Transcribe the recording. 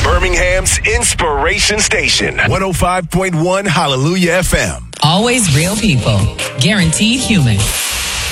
Birmingham's Inspiration Station. 105.1 Hallelujah FM. Always real people. Guaranteed human.